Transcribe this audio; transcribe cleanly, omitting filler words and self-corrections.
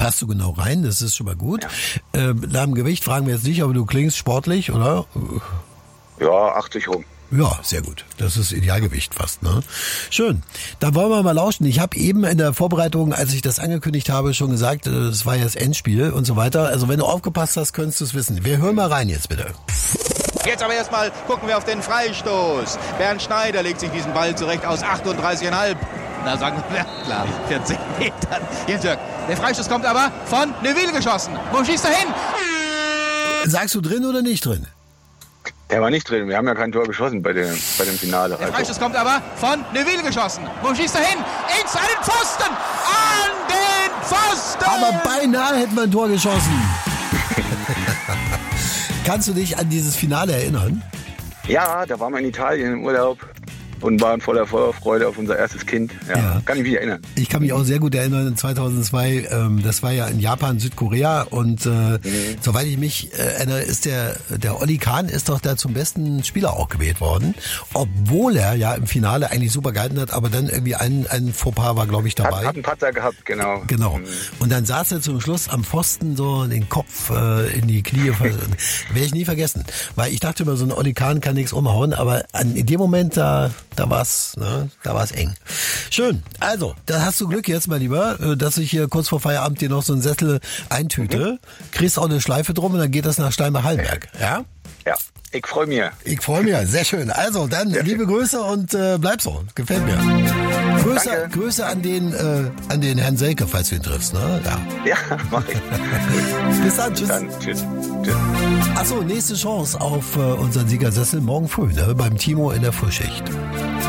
Passt du genau rein, das ist schon mal gut. Ja. Nach dem Gewicht fragen wir jetzt nicht, aber du klingst sportlich, oder? Ja, 80 rum. Ja, sehr gut. Das ist Idealgewicht fast, ne? Schön. Dann wollen wir mal lauschen. Ich habe eben in der Vorbereitung, als ich das angekündigt habe, schon gesagt, es war ja das Endspiel und so weiter. Also wenn du aufgepasst hast, könntest du es wissen. Wir hören mal rein jetzt bitte. Jetzt aber erstmal gucken wir auf den Freistoß. Bernd Schneider legt sich diesen Ball zurecht aus 38,5. Na, sagen wir, klar, 14 Metern. Jetzt Jörg, der Freistoß kommt aber von Neuville geschossen. Wo schießt er hin? Sagst du drin oder nicht drin? Der war nicht drin. Wir haben ja kein Tor geschossen bei dem Finale. Der Freistoß kommt aber von Neuville geschossen. Wo schießt er hin? Ins an den Pfosten! An den Pfosten! Aber beinahe hätten wir ein Tor geschossen. Kannst du dich an dieses Finale erinnern? Ja, da waren wir in Italien im Urlaub und waren voller Vorfreude auf unser erstes Kind. Ja. Kann ich mich erinnern. Ich kann mich auch sehr gut erinnern, 2002, das war ja in Japan, Südkorea und soweit ich mich erinnere, ist der Olli Kahn ist doch da zum besten Spieler auch gewählt worden, obwohl er ja im Finale eigentlich super gehalten hat, aber dann irgendwie ein Fauxpas war, glaube ich, dabei. Hat einen Patzer gehabt, genau. Genau. Und dann saß er zum Schluss am Pfosten so den Kopf in die Knie. Werde ich nie vergessen, weil ich dachte immer, so ein Olli Kahn kann nichts umhauen, aber in dem Moment da war's eng. Schön. Also, da hast du Glück jetzt, mein Lieber, dass ich hier kurz vor Feierabend dir noch so einen Sessel eintüte. Kriegst auch eine Schleife drum und dann geht das nach Steinbach-Hallenberg. Ja? Ja. Ich freue mich. Sehr schön. Also, dann liebe Grüße und bleib so. Gefällt mir. Grüße an den Herrn Selke, falls du ihn triffst. Ne? Ja, mach ich. Bis dann. Tschüss. Tschüss. Achso, nächste Chance auf unseren Siegersessel morgen früh, ne? Beim Timo in der Frühschicht.